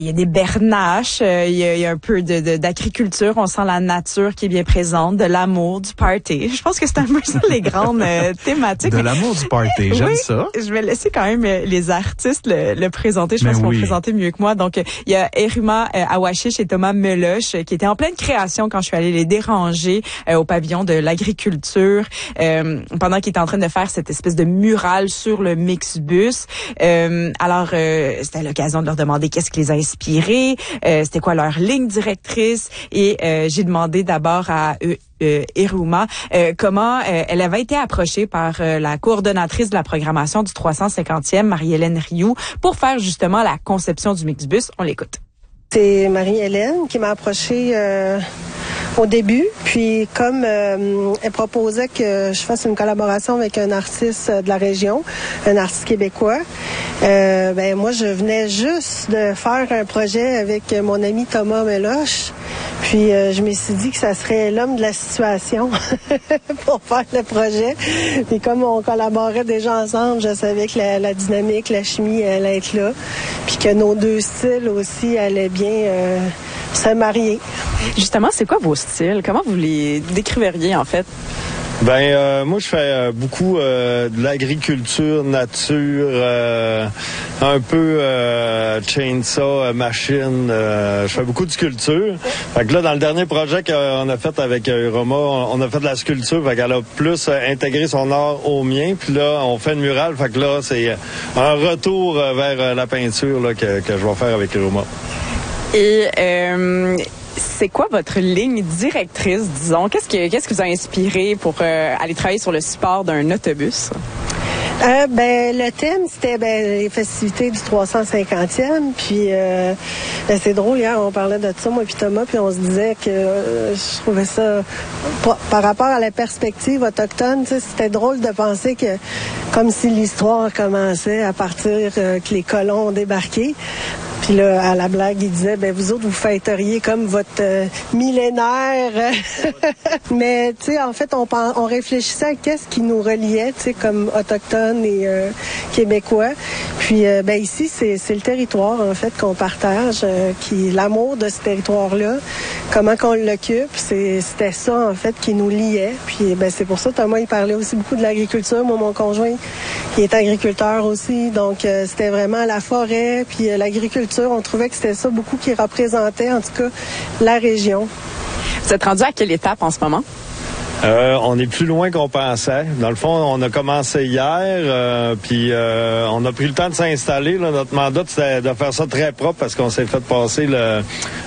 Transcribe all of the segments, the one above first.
Il y a des bernaches, il y a un peu d'agriculture, on sent la nature qui est bien présente, de l'amour, du party. Je pense que c'est un peu ça les grandes thématiques. De l'amour du party, j'aime ça. Je vais laisser quand même les artistes le présenter. Je pense qu'ils vont présenter mieux que moi. Donc, il y a Eruma Awashish et Thomas Meloche qui étaient en pleine création quand je suis allée les déranger au pavillon de l'agriculture pendant qu'ils étaient en train de faire cette espèce de mural sur le Mixbus. Alors, c'était l'occasion de leur demander qu'est-ce qui les a inspirés, c'était quoi leur ligne directrice et j'ai demandé d'abord à Eruma comment elle avait été approchée par la coordonnatrice de la programmation du 350e, Marie-Hélène Rioux, pour faire justement la conception du Mixbus. On l'écoute. C'est Marie-Hélène qui m'a approchée au début, puis comme elle proposait que je fasse une collaboration avec un artiste de la région, un artiste québécois, ben moi je venais juste de faire un projet avec mon ami Thomas Meloche, puis je me suis dit que ça serait l'homme de la situation pour faire le projet. Puis comme on collaborait déjà ensemble, je savais que la dynamique, la chimie allait être là, puis que nos deux styles aussi allaient bien se marier. Justement, c'est quoi vos styles? Comment vous les décriveriez en fait? Moi je fais beaucoup de l'agriculture, nature, un peu chainsaw, machine. Je fais beaucoup de sculpture. Fait que là, dans le dernier projet qu'on a fait avec Roma, on a fait de la sculpture. Fait qu'elle a plus intégré son art au mien. Puis là, on fait une murale. Fait que là, c'est un retour vers la peinture là, que je vais faire avec Roma. Et c'est quoi votre ligne directrice, disons? Qu'est-ce qui vous a inspiré pour aller travailler sur le support d'un autobus? Le thème, c'était les festivités du 350e. Puis c'est drôle, hier, on parlait de ça, moi puis Thomas, puis on se disait que je trouvais ça, par rapport à la perspective autochtone, c'était drôle de penser que, comme si l'histoire commençait à partir que les colons ont débarqué. Puis là, à la blague, il disait, vous autres, vous fêteriez comme votre millénaire. Mais, tu sais, en fait, on réfléchissait à qu'est-ce qui nous reliait, tu sais, comme autochtones et québécois. Puis, ici, c'est le territoire, en fait, qu'on partage, l'amour de ce territoire-là, comment qu'on l'occupe. C'était ça, en fait, qui nous liait. Puis, c'est pour ça, Thomas, il parlait aussi beaucoup de l'agriculture. Moi, mon conjoint, il est agriculteur aussi. Donc, c'était vraiment la forêt, puis l'agriculture. On trouvait que c'était ça beaucoup qui représentait, en tout cas, la région. Vous êtes rendu à quelle étape en ce moment? On est plus loin qu'on pensait. Dans le fond, on a commencé hier, puis on a pris le temps de s'installer. Là. Notre mandat, c'était de faire ça très propre parce qu'on s'est fait passer la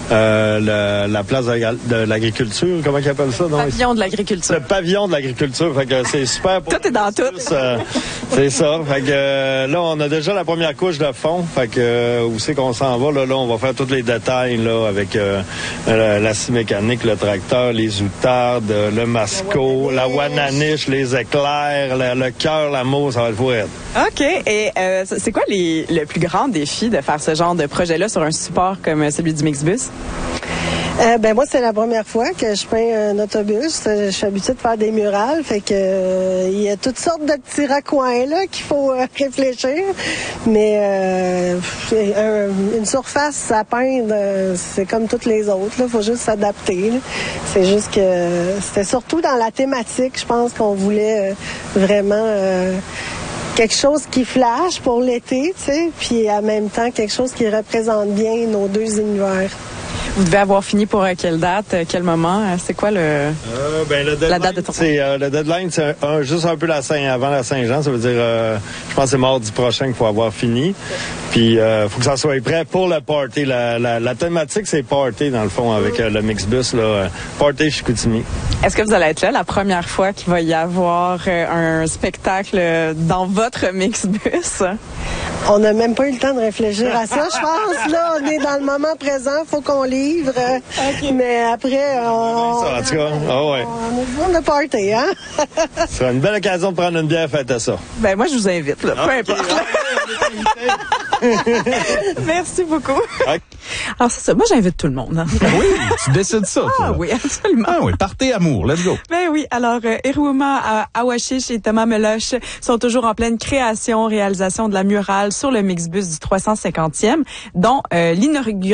place de l'agriculture. Comment ils appellent ça? Le pavillon de l'agriculture. Le pavillon de l'agriculture. Fait que c'est super. Tout est dans tout. C'est ça. Fait que là, on a déjà la première couche de fond. Fait que où c'est qu'on s'en va? Là, on va faire tous les détails là avec la scie mécanique, le tracteur, les outardes, le masque. La wananiche, les éclairs, le cœur, l'amour, ça va être fou. OK. Et c'est quoi le plus grand défi de faire ce genre de projet-là sur un support comme celui du Mixbus? Moi, c'est la première fois que je peins un autobus. Je suis habituée de faire des murales, fait que il y a toutes sortes de petits raccoins là qu'il faut réfléchir. Mais une surface à peindre, c'est comme toutes les autres. Là, faut juste s'adapter. Là. C'est juste que c'était surtout dans la thématique, je pense qu'on voulait vraiment quelque chose qui flash pour l'été, tu sais, puis en même temps quelque chose qui représente bien nos deux univers. Vous devez avoir fini pour quelle date, quel moment? C'est quoi la date de ton... Le deadline, c'est juste un peu avant la Saint-Jean. Ça veut dire, je pense que c'est mardi prochain qu'il faut avoir fini. Puis, faut que ça soit prêt pour le party. La thématique, c'est party, dans le fond, avec le Mixbus, là. Party Chicoutimi. Est-ce que vous allez être là la première fois qu'il va y avoir un spectacle dans votre Mixbus? On n'a même pas eu le temps de réfléchir à ça, je pense. Là, on est dans le moment présent, faut qu'on livre. Okay. Mais après, en tout cas, on a party, hein? Ce sera une belle occasion de prendre une bière, faites à ça. Moi, je vous invite, là. Peu importe. Merci beaucoup. Alors, c'est ça. Moi, j'invite tout le monde. Hein. Oui, tu décides ça, toi. Ah oui, absolument. Ah oui, partez amour, let's go. Ben oui, alors Eruoma Awashish et Thomas Meloche sont toujours en pleine réalisation de la murale sur le Mixbus du 350e, dont l'inauguration